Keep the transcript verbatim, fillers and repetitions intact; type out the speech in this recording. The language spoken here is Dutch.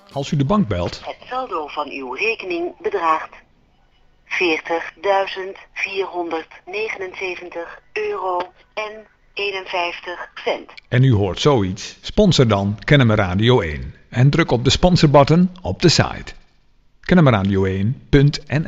Als u de bank belt... Het saldo van uw rekening bedraagt veertigduizend vierhonderdnegenenzeventig euro en eenenvijftig cent. En u hoort zoiets? Sponsor dan Kennemer Radio één. En druk op de sponsorbutton op de site. kennemer radio één punt n